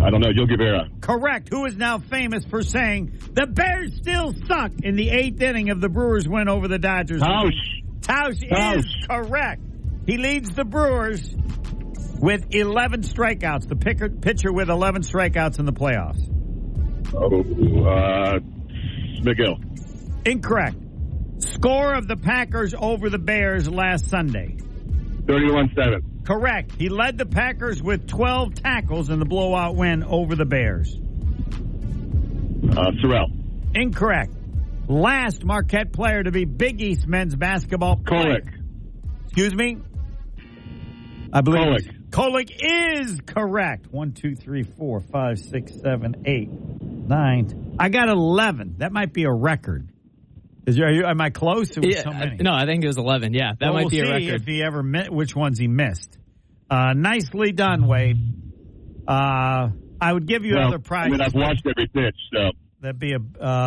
I don't know. Yogi Berra. Correct. Who is now famous for saying the Bears still suck in the 8th inning of the Brewers' win over the Dodgers? Tausch is correct. He leads the Brewers with 11 strikeouts. The pitcher with 11 strikeouts in the playoffs. McGill. Incorrect. Score of the Packers over the Bears last Sunday. 31-7. Correct. He led the Packers with 12 tackles in the blowout win over the Bears. Sorrell. Incorrect. Last Marquette player to be Big East men's basketball player. Kolick. Excuse me? I believe Kolick. Kolick is correct. 1, 2, 3, 4, 5, 6, 7, 8, 9. I got 11. That might be a record. Am I close? It was so many. No, I think it was 11. Yeah, that might be a record. We'll see if he ever which ones he missed. Nicely done, Wade. I would give you other prizes. I mean, I've watched every pitch, so that'd be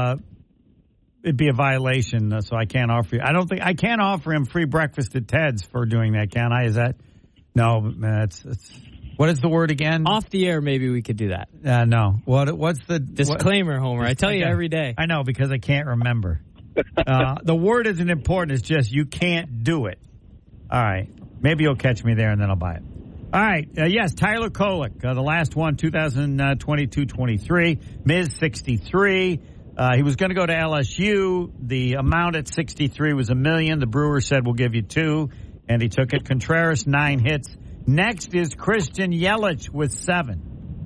it'd be a violation. So I can't offer you. I can't offer him free breakfast at Ted's for doing that. Can I? Is that no? It's what is the word again? Off the air, maybe we could do that. No. What's the disclaimer, Homer? I tell you every day. I know because I can't remember. The word isn't important. It's just you can't do it. All right. Maybe you'll catch me there, and then I'll buy it. All right. Yes, Tyler Kolick, the last one, 2022-23, Ms. 63. He was going to go to LSU. The amount at 63 was $1 million. The Brewers said, we'll give you 2, and he took it. Contreras, 9 hits. Next is Christian Yelich with 7.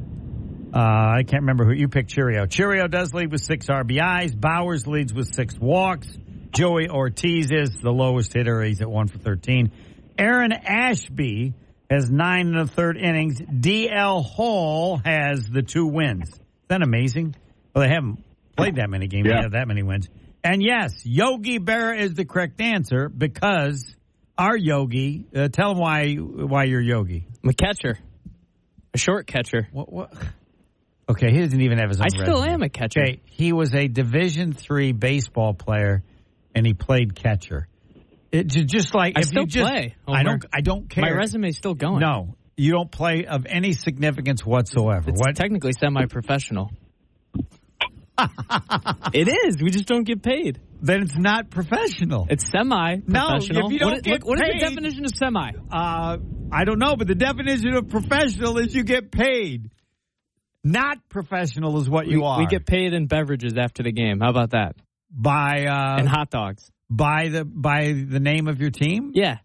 I can't remember who you picked. Chourio. Chourio does lead with 6 RBIs. Bowers leads with 6 walks. Joey Ortiz is the lowest hitter. He's at 1 for 13. Aaron Ashby has 9 in the 3rd innings. D.L. Hall has the 2 wins. Isn't that amazing? Well, they haven't played that many games. They have that many wins. And yes, Yogi Berra is the correct answer because our Yogi, tell him why you're Yogi. I'm a catcher. A short catcher. What? Okay, he doesn't even have his own resume. I still am a catcher. Okay, he was a Division III baseball player, and he played catcher. Just like I still play. Homer. I don't care. My resume's still going. No, you don't play of any significance whatsoever. It's technically semi-professional. It is. We just don't get paid. Then it's not professional. It's semi-professional. No, if you don't get what paid, is the definition of semi? I don't know, but the definition of professional is you get paid. Not professional is what you are. We get paid in beverages after the game. How about that? And hot dogs. By the name of your team? Yeah.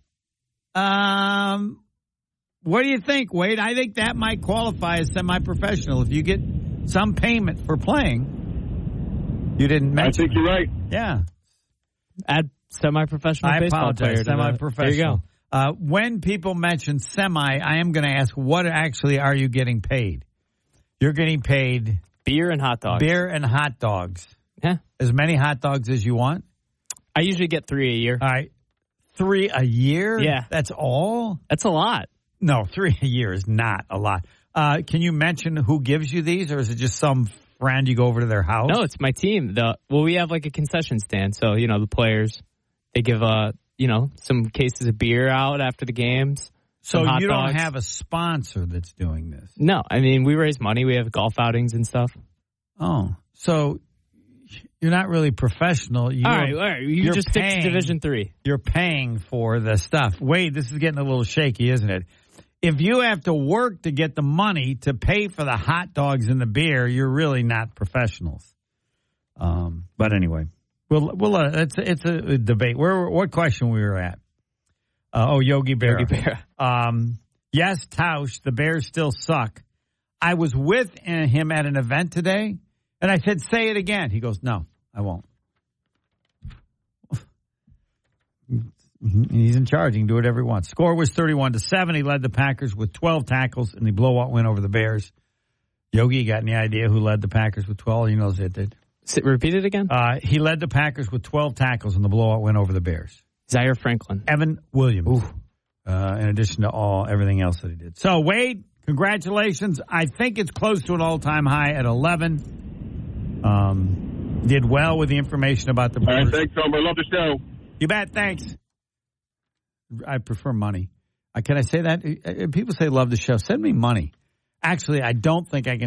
What do you think, Wade? I think that might qualify as semi-professional. If you get some payment for playing, you didn't mention. I think you're right. Yeah. Add semi-professional baseball player. Semi-professional. There you go. When people mention semi, I am going to ask, what actually are you getting paid? You're getting paid beer and hot dogs. Beer and hot dogs. Yeah. As many hot dogs as you want? I usually get 3 a year. All right. 3 a year? Yeah. That's all? That's a lot. No, 3 a year is not a lot. Can you mention who gives you these, or is it just some friend you go over to their house? No, it's my team. We have like a concession stand. So, the players, they give, some cases of beer out after the games. So you don't have a sponsor that's doing this? No. I mean, we raise money. We have golf outings and stuff. Oh. So you're not really professional. All right. You just stick to Division III. You're paying for the stuff. Wade, this is getting a little shaky, isn't it? If you have to work to get the money to pay for the hot dogs and the beer, you're really not professionals. But anyway, it's a debate. What question we were at? Yogi Berra. Yes, Tausch, the Bears still suck. I was with him at an event today, and I said, say it again. He goes, no, I won't. He's in charge. He can do whatever he wants. Score was 31-7. He led the Packers with 12 tackles in the blowout win over the Bears. Yogi, got any idea who led the Packers with 12? He knows it did. Repeat it again? He led the Packers with 12 tackles in the blowout win over the Bears. Zaire Franklin. Evan Williams. In addition to everything else that he did. So, Wade, congratulations. I think it's close to an all-time high at 11. Did well with the information about the Brewers. All right, thanks, Homer. Love the show. You bet. Thanks. I prefer money. Can I say that? People say love the show. Send me money. Actually, I don't think I can